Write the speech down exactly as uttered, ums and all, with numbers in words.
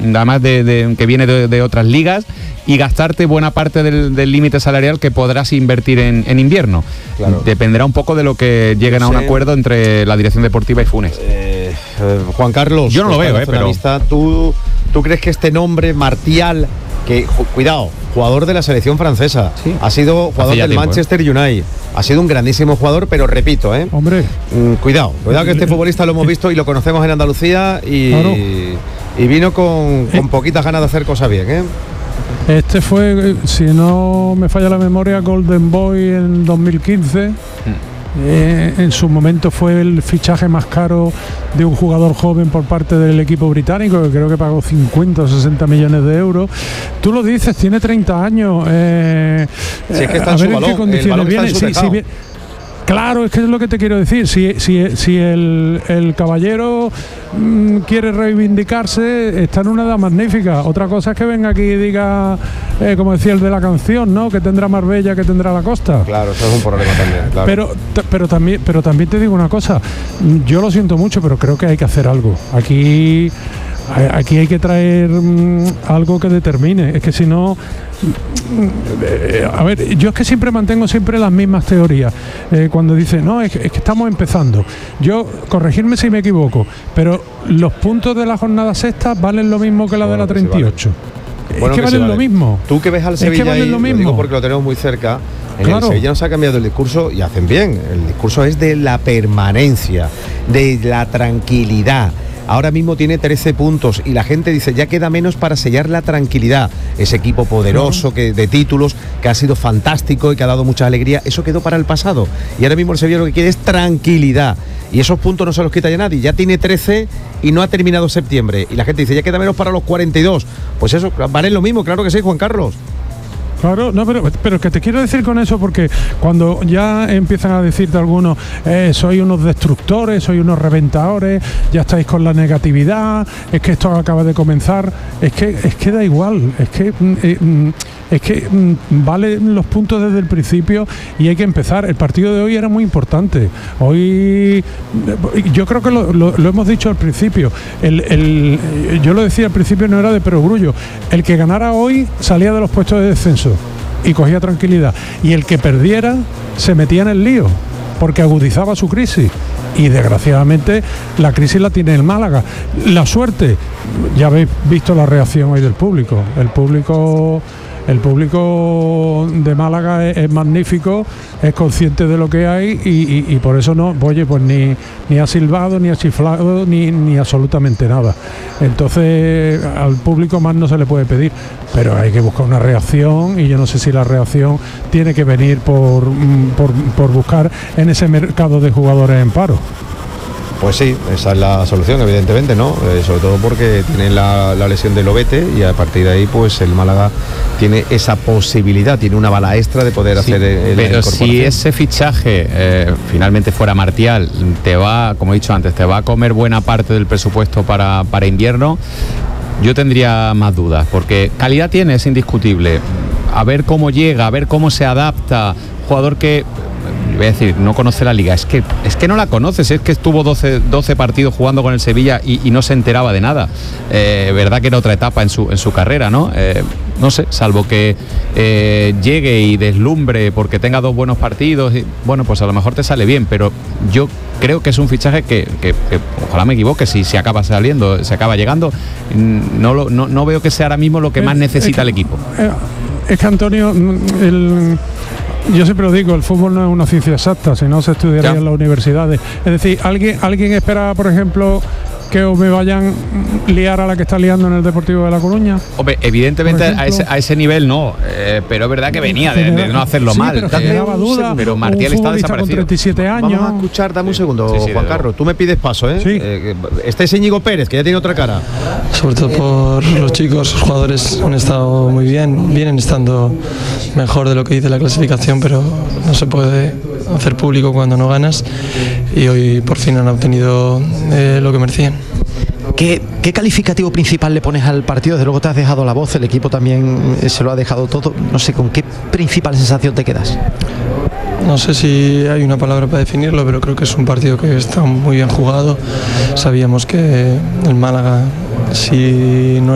además de, de que viene de, de otras ligas, y gastarte buena parte del límite salarial que podrás invertir en, en invierno. Claro. Dependerá un poco de lo que lleguen no sé. a un acuerdo entre la dirección deportiva y Funes. Eh, eh, Juan Carlos, yo no lo veo, eh, pero ¿tú, ¿tú crees que este nombre Martial, que cuidado, jugador de la selección francesa, ¿sí? ha sido jugador del tiempo, Manchester eh. United, ha sido un grandísimo jugador, pero repito, eh, hombre, mm, cuidado, cuidado que este futbolista lo hemos visto y lo conocemos en Andalucía y, claro. y vino con, con poquitas ganas de hacer cosas bien, ¿eh? Este fue, si no me falla la memoria, Golden Boy en dos mil quince. Mm. Eh, en su momento fue el fichaje más caro de un jugador joven por parte del equipo británico, que creo que pagó cincuenta o sesenta millones de euros. Tú lo dices, tiene treinta años. Eh, si es que está en su balón, el balón está en su tejado. Si, si, Claro, es que es lo que te quiero decir. Si, si, si el, el caballero mmm, quiere reivindicarse, está en una edad magnífica. Otra cosa es que venga aquí y diga, eh, como decía el de la canción, ¿no? Que tendrá Marbella, que tendrá la costa. Claro, eso es un problema también. Claro. Pero, t- pero, también, pero también te digo una cosa. Yo lo siento mucho, pero creo que hay que hacer algo. Aquí... Aquí hay que traer mmm, algo que determine. Es que si no... Eh, a ver, yo es que siempre mantengo siempre las mismas teorías. Eh, cuando dicen, no, es que, es que estamos empezando. Yo, corregirme si me equivoco, pero los puntos de la jornada sexta valen lo mismo que la bueno, de la treinta y ocho. Sí vale. Es bueno, que, que valen vale. lo mismo. Tú que ves al Sevilla, es que valen lo mismo. Lo digo porque lo tenemos muy cerca. En claro. el Sevilla no se ha cambiado el discurso y hacen bien. El discurso es de la permanencia, de la tranquilidad. Ahora mismo tiene trece puntos y la gente dice, ya queda menos para sellar la tranquilidad. Ese equipo poderoso que, de títulos, que ha sido fantástico y que ha dado mucha alegría, eso quedó para el pasado. Y ahora mismo el Sevilla lo que quiere es tranquilidad. Y esos puntos no se los quita ya nadie. Ya tiene trece y no ha terminado septiembre. Y la gente dice, ya queda menos para los cuarenta y dos. Pues eso, vale lo mismo, claro que sí, Juan Carlos. Claro, no, pero, pero que te quiero decir con eso, porque cuando ya empiezan a decirte algunos, eh, sois unos destructores, sois unos reventadores, ya estáis con la negatividad, es que esto acaba de comenzar, es que es que da igual, es que eh, es que valen los puntos desde el principio y hay que empezar. El partido de hoy era muy importante. Hoy, yo creo que lo, lo, lo hemos dicho al principio, el, el, yo lo decía al principio, no era de perogrullo, el que ganara hoy salía de los puestos de descenso y cogía tranquilidad, y el que perdiera se metía en el lío porque agudizaba su crisis, y desgraciadamente la crisis la tiene el Málaga. La suerte, ya habéis visto la reacción hoy del público. El público el público de Málaga es, es magnífico, es consciente de lo que hay y, y, y por eso no, oye, pues ni, ni ha silbado, ni ha chiflado, ni, ni absolutamente nada. Entonces al público más no se le puede pedir, pero hay que buscar una reacción, y yo no sé si la reacción tiene que venir por, por, por buscar en ese mercado de jugadores en paro. Pues sí, esa es la solución, evidentemente, ¿no? Eh, sobre todo porque tiene la, la lesión de Lobete, y a partir de ahí, pues el Málaga tiene esa posibilidad, tiene una bala extra de poder sí, hacer el, pero la si ese fichaje eh, finalmente fuera Martial, te va, como he dicho antes, te va a comer buena parte del presupuesto para, para invierno, yo tendría más dudas, porque calidad tiene, es indiscutible. A ver cómo llega, a ver cómo se adapta, jugador que... voy a decir, no conoce la liga, es que es que no la conoces, es que estuvo doce, doce partidos jugando con el Sevilla y, y no se enteraba de nada. Eh, verdad que era otra etapa en su, en su carrera, ¿no? Eh, no sé, salvo que eh, llegue y deslumbre porque tenga dos buenos partidos, y, bueno, pues a lo mejor te sale bien, pero yo creo que es un fichaje que, que, que ojalá me equivoque, si se acaba saliendo, se acaba llegando, no, lo, no, no veo que sea ahora mismo lo que más necesita el equipo. Es que, Antonio, el... yo siempre lo digo, el fútbol no es una ciencia exacta, si no se estudiaría ya en las universidades. Es decir, ¿alguien, alguien espera, por ejemplo, que o me vayan liar a la que está liando en el Deportivo de La Coruña? Hombre, evidentemente a ese, a ese nivel no, eh, pero es verdad que venía de, de no hacerlo sí, mal. Pero, generaba eh, duda, pero Martial está desaparecido. Con treinta y siete años. Vamos a escuchar, dame un segundo, sí, sí, Juan Carlos, tú me pides paso, ¿eh? Sí. eh este es Íñigo Pérez, que ya tiene otra cara. Sobre todo por los chicos, los jugadores han estado muy bien, vienen estando mejor de lo que dice la clasificación, pero no se puede hacer público cuando no ganas, y hoy por fin han obtenido eh, lo que merecían. ¿Qué, ¿Qué calificativo principal le pones al partido? Desde luego te has dejado la voz, el equipo también se lo ha dejado todo. No sé, ¿con qué principal sensación te quedas? No sé si hay una palabra para definirlo, pero creo que es un partido que está muy bien jugado. Sabíamos que el Málaga, si no